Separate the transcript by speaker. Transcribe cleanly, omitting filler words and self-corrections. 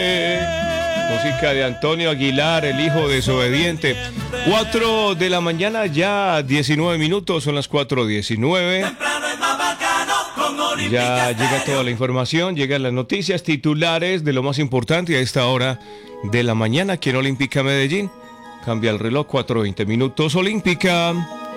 Speaker 1: Música de Antonio Aguilar, el hijo desobediente. 4 de la mañana, ya 19 minutos, son las 4:19. Ya llega toda la información, llegan las noticias titulares de lo más importante a esta hora de la mañana aquí en Olímpica Medellín. Cambia el reloj, 4:20 minutos. Olímpica.